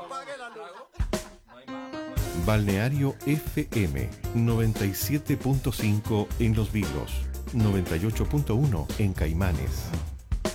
Balneario FM 97.5 en Los Vilos, 98.1 en Caimanes.